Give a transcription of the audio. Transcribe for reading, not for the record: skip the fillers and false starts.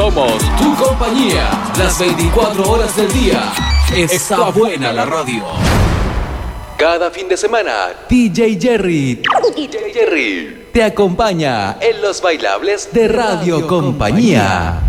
Somos tu compañía, las 24 horas del día. Está buena la radio. Cada fin de semana, DJ Jerry te acompaña en los bailables de Radio Compañía.